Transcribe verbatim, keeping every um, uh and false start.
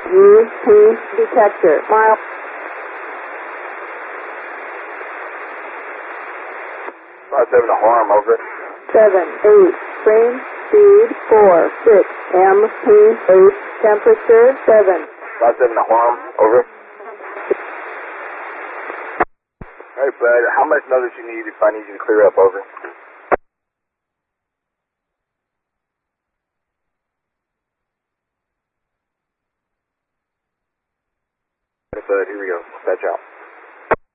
U P detector. Mile. five seven to harm, over. seven, eight, frame, speed, four, six, M P eight, temperature, seven. five seven to harm, over. Alright, bud, how much notice you need if I need you to clear up, over? Bud, here we go. Dispatch out.